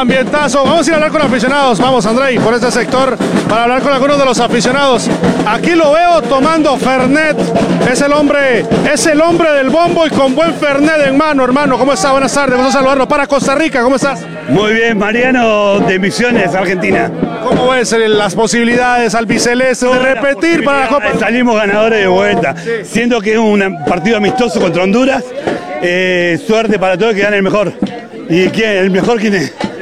ambientazo. Vamos a ir a hablar con aficionados. Vamos, Andrei, por este sector para hablar con algunos de los aficionados. Aquí lo veo tomando Fernet. Es el hombre del bombo y con buen Fernet en mano, hermano. ¿Cómo está? Buenas tardes. Vamos a saludarlo para Costa Rica. ¿Cómo estás? Muy bien, Mariano de Misiones, Argentina. ¿Cómo ves las posibilidades albiceleste de repetir para la Copa? Salimos ganadores de vuelta, sí. Siendo que es un partido amistoso contra Honduras. Suerte para todos, que gane el mejor. ¿Y quién? ¿El mejor quién es?